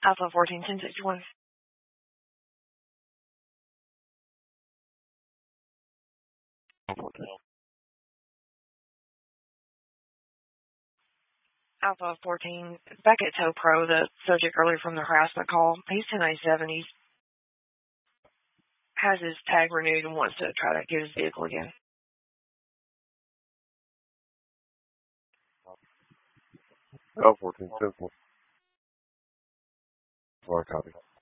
Alpha 14-1061. Alpha 14, back at Tow Pro, the subject earlier from the harassment call. He's 1097. He has his tag renewed and wants to try to get his vehicle again. Alpha 14, 10-4. Copy.